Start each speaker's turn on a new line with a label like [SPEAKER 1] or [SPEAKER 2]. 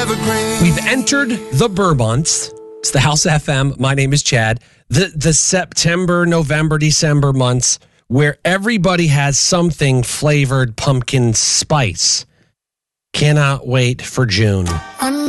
[SPEAKER 1] evergreen.
[SPEAKER 2] We've entered the Burr months. It's the House FM. My name is Chad. The September, November, December months where everybody has something flavored pumpkin spice. Cannot wait for June.